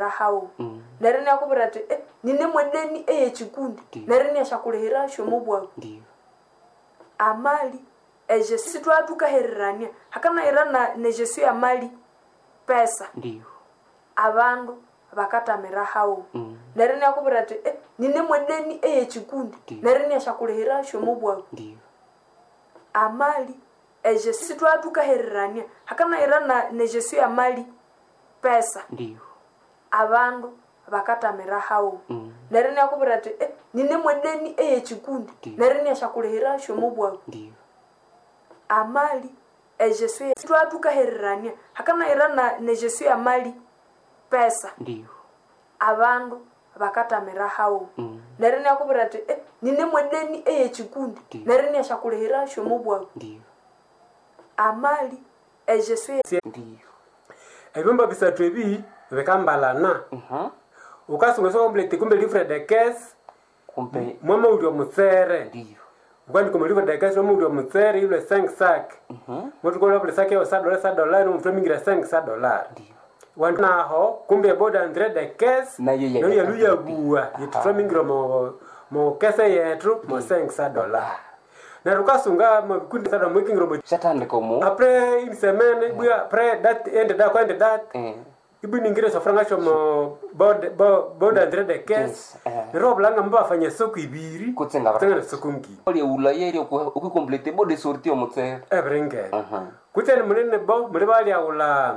bakatamira hao narene yakubira ati nine mwedeni eyechikundi narene yashakulehera shomobwa Ndio. amali ejesi twatukahererania hakana irana nejesu ya mali pesa Ndio. abandu bakatamira hao narene yakubira ati nine mwedeni eyechikundi narene yashakulehera shomobwa Ndio. amali ejesi twatukahererania hakana irana nejesu ya mali pesa Ndio. abandu bakatamira hao narene yakubira ati nine mwedeni eyechikundi narene yashakulehera shomobwa Ndio. amali ejesu twatukahererania hakana irana nejesu ya mali pesa Ndio. abandu bakatamira hao narene yakubira ati nine mwedeni eyechikundi narene yashakulehera shomobwa Ndio. amali ejesu Ndio. Ebimba bisatu ebi bikambalana. Ukasunga so complete kumbe livre de caisse. Kumbe Mama ulio mutsere. ndio. Ukani kumbe livre de caisse mama ulio mutsere ile 5 sac. Mtu kwa livre sac ya $100 no mtu mingira $5. Ndio. Wantu naho kumbe boda Andre de caisse. Na yeye no yaluya bua. Yitu mingira mo caisse yetu mo $5. Na rukasunga mkundi sada mwikingira mo. Shatande komo. Après une semaine, buya après date end date. Ibu ningire sofranga chomo bod Andre de caisse. Rob langa mba afanya soko ibiri. Kutsenga Tengana soko mki. Oli ulayeri ukikomplete bode sorti omutsere. Ebrenge. Kutene munene bo muri bali aula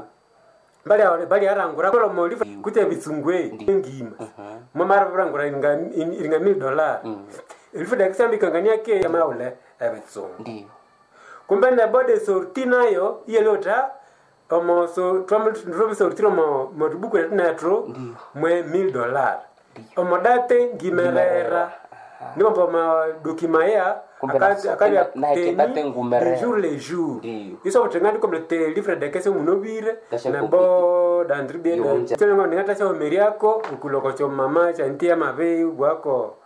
bali arangura ko mo lifa kute bitsungwe ngima. Mama arangura inga $1,000. Lifa de caisse mbikangania ke ya maule ebitsungu. Ndio. Kumbe na bode sorti nayo yelota omo so twamro sorti mo tubuku na tro mwe $1,000. Omo date gimerera ni mambo ma dokimaya akali ngumerera jour les jours iso botengani comme le livre de caisse munobire na bo dandribie tena ngata cha omeriako ukuloko cho mama cha ntia mabei bwako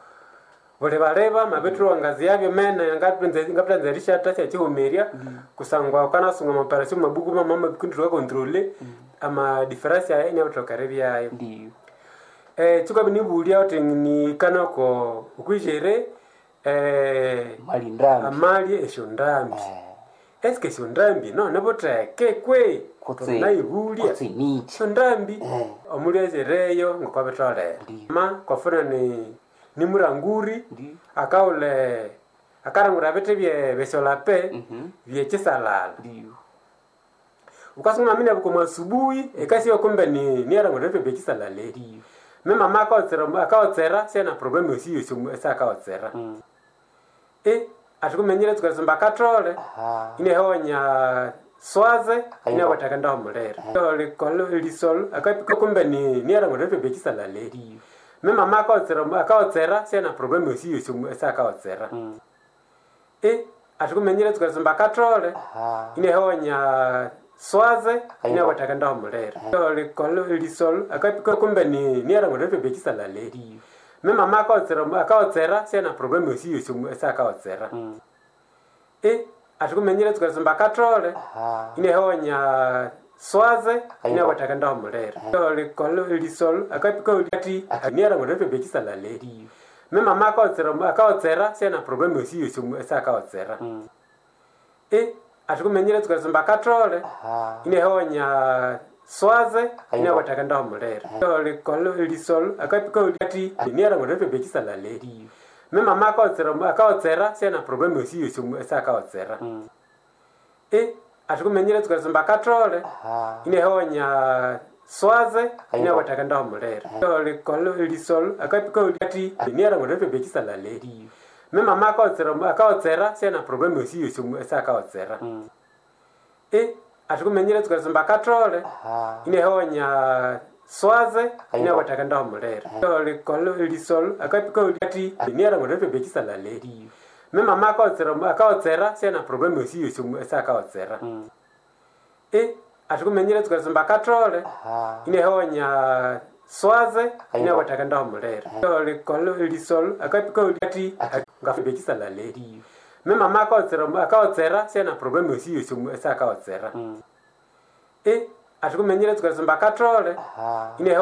Voleva mabetro angazi yabyo mena ngaptanzerisha hata cha chihomeria kusangwa kana sunga operation mabuku mama bikundira controle ama difference ya enya batokarebya yayo Ndio. Chuka binibulia otengni kana ko ukwijere Malindrambi. amali eshondambi eske shondambi no naboteke kwe Kutse na ibulia kutse nichi. shondambi omuli ezereyo ngokobetole ma kofuna ni muranguri akaule akarangura bete bye besolape bye chisalala Ndio. ukasoma mimi nabuko masubuhi ekasi yokumbe ni arangura bete bye chisalala Ndio. mema mama akaotsera sena problem yosiyo esa akaotsera atukumenyere tukasomba katrole ine honya swaze ine watakanda homulera ole kolo lisol akapika kumbe ni arangura bete bye chisalala Ndio. mema mama akaotsera sena problem yosiyo esa akaotsera atukumenyere tukasomba katrole ine honya swaze ine watakanda homulera ole kolo lisol akapika kumbe ni arangura bete bye chisalala Ndio. mema mama akaotsera sena problem yosiyo esa akaotsera atukumenyere tukasomba katrole ine honya swaze ine watakanda homulera ole kolo lisol akapika ulati ni arangura bete bye chisalala Ndio. mema mama akaotsera sena problem yosiyo esa akaotsera atukumenyere tukasomba katrole ine honya swaze ine watakanda homulera ole kolo lisol akapika ulati ni arangura bete bye chisalala Ndio. mema mama akaotsera sena problem yosiyo esa akaotsera atukumenyere tukasomba katrole ine honya swaze ine watakanda homulera ole kolo lisol akapika ulati ni arangura bete bye chisalala Ndio. mema mama akaotsera sena problem yosiyo esa akaotsera atukumenyere tukasomba katrole ine honya swaze ine watakanda homulera ole kolo lisol akapika ulati ni arangura bete bye chisalala Ndio. mema mama akaotsera sena problem yosiyo esa akaotsera atukumenyere tukasomba katrole ine honya swaze ine watakanda homulera ole kolo lisol akapika ulati ngafe bye chisalala Ndio. mema mama akaotsera sena problem yosiyo esa akaotsera atukumenyere tukasomba katrole ine